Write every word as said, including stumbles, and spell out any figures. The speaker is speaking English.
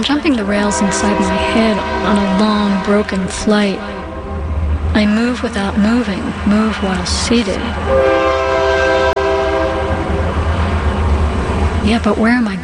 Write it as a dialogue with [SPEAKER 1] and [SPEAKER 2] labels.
[SPEAKER 1] jumping the rails inside my head on a long, broken flight. I move without moving, move while seated. Yeah, but where am I